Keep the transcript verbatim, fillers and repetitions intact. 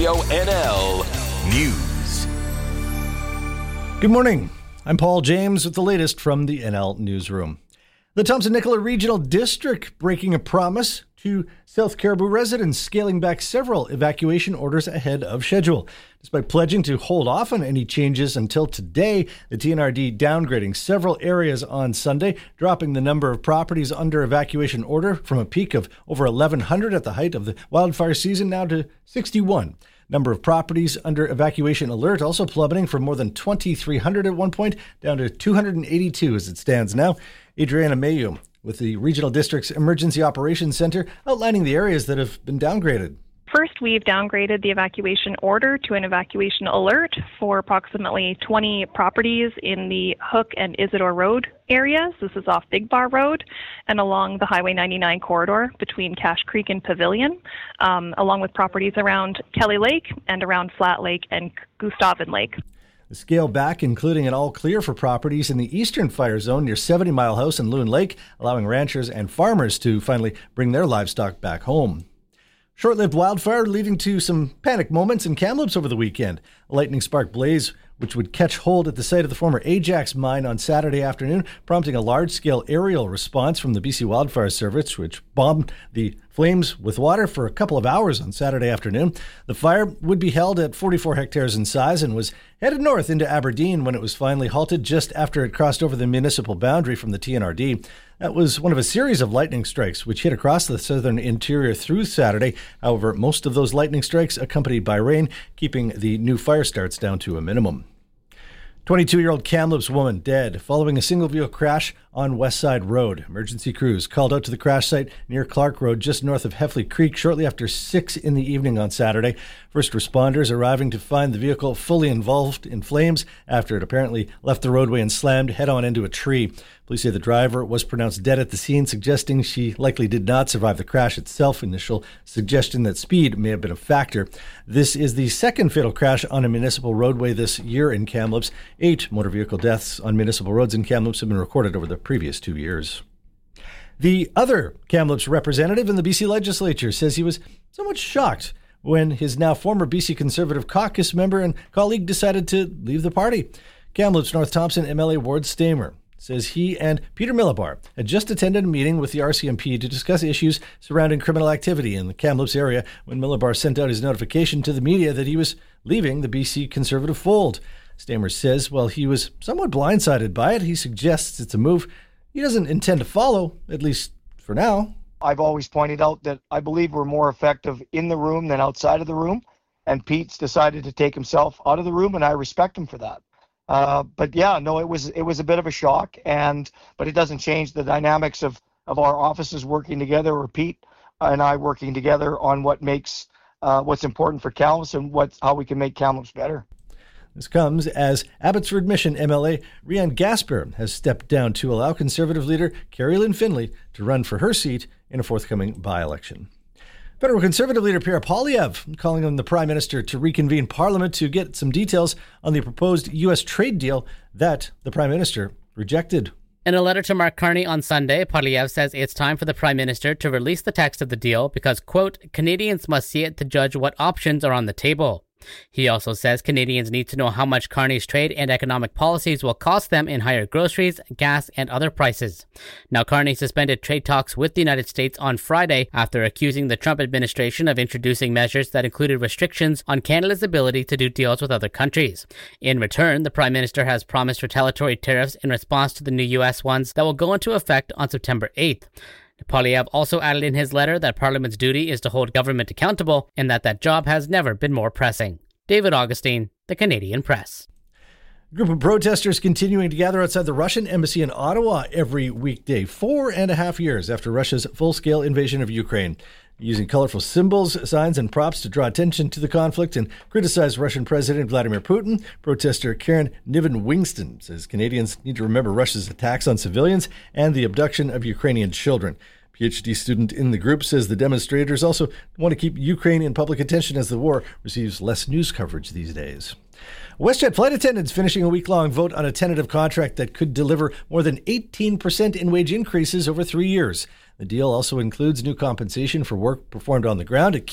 Radio N L News. Good morning. I'm Paul James with the latest from the N L Newsroom. The Thompson-Nicola Regional District breaking a promise to South Caribou residents, scaling back several evacuation orders ahead of schedule. Despite pledging to hold off on any changes until today, the T N R D downgrading several areas on Sunday, dropping the number of properties under evacuation order from a peak of over eleven hundred at the height of the wildfire season now to sixty-one. Number of properties under evacuation alert also plummeting from more than twenty-three hundred at one point down to two hundred eighty-two as it stands now. Adriana Mayu with the Regional District's Emergency Operations Center outlining the areas that have been downgraded. First, we've downgraded the evacuation order to an evacuation alert for approximately twenty properties in the Hook and Isidore Road areas. This is off Big Bar Road and along the Highway ninety-nine corridor between Cache Creek and Pavilion, um, along with properties around Kelly Lake and around Flat Lake and Gustavin Lake. The scale back, including an all clear for properties in the eastern fire zone near seventy Mile House and Loon Lake, allowing ranchers and farmers to finally bring their livestock back home. Short-lived wildfire leading to some panic moments in Kamloops over the weekend. A lightning spark blaze, which would catch hold at the site of the former Ajax mine on Saturday afternoon, prompting a large-scale aerial response from the B C Wildfire Service, which bombed the flames with water for a couple of hours on Saturday afternoon. The fire would be held at forty-four hectares in size and was headed north into Aberdeen when it was finally halted just after it crossed over the municipal boundary from the T N R D. That was one of a series of lightning strikes which hit across the southern interior through Saturday. However, most of those lightning strikes accompanied by rain, keeping the new fire starts down to a minimum. twenty-two-year-old Kamloops woman dead following a single-vehicle crash on West Side Road. Emergency crews called out to the crash site near Clark Road just north of Heffley Creek shortly after six in the evening on Saturday. First responders arriving to find the vehicle fully involved in flames after it apparently left the roadway and slammed head-on into a tree. Police say the driver was pronounced dead at the scene, suggesting she likely did not survive the crash itself. Initial suggestion that speed may have been a factor. This is the second fatal crash on a municipal roadway this year in Kamloops. Eight motor vehicle deaths on municipal roads in Kamloops have been recorded over the previous two years. The other Kamloops representative in the B C legislature says he was somewhat shocked when his now former B C Conservative caucus member and colleague decided to leave the party. Kamloops North Thompson M L A Ward Stamer says he and Peter Millibar had just attended a meeting with the R C M P to discuss issues surrounding criminal activity in the Kamloops area when Millibar sent out his notification to the media that he was leaving the B C Conservative fold. Stamer says while he was somewhat blindsided by it, he suggests it's a move he doesn't intend to follow, at least for now. I've always pointed out that I believe we're more effective in the room than outside of the room, and Pete's decided to take himself out of the room, and I respect him for that. Uh, but yeah, no, it was it was a bit of a shock, and but it doesn't change the dynamics of, of our offices working together, or Pete and I working together on what makes uh, what's important for Kamloops and what how we can make Kamloops better. This comes as Abbotsford Mission M L A Rianne Gasper has stepped down to allow Conservative leader Carrie Lynn Finley to run for her seat in a forthcoming by-election. Federal Conservative leader Pierre Poilievre calling on the Prime Minister to reconvene Parliament to get some details on the proposed U S trade deal that the Prime Minister rejected. In a letter to Mark Carney on Sunday, Poilievre says it's time for the Prime Minister to release the text of the deal because, quote, Canadians must see it to judge what options are on the table. He also says Canadians need to know how much Carney's trade and economic policies will cost them in higher groceries, gas, and other prices. Now, Carney suspended trade talks with the United States on Friday after accusing the Trump administration of introducing measures that included restrictions on Canada's ability to do deals with other countries. In return, the Prime Minister has promised retaliatory tariffs in response to the new U S ones that will go into effect on September eighth. Poilievre also added in his letter that Parliament's duty is to hold government accountable and that that job has never been more pressing. David Augustine, The Canadian Press. A group of protesters continuing to gather outside the Russian embassy in Ottawa every weekday, four and a half years after Russia's full-scale invasion of Ukraine. Using colorful symbols, signs, and props to draw attention to the conflict and criticize Russian President Vladimir Putin, protester Karen Niven-Wingston says Canadians need to remember Russia's attacks on civilians and the abduction of Ukrainian children. PhD student in the group says the demonstrators also want to keep Ukraine in public attention as the war receives less news coverage these days. WestJet flight attendants finishing a week-long vote on a tentative contract that could deliver more than eighteen percent in wage increases over three years. The deal also includes new compensation for work performed on the ground, a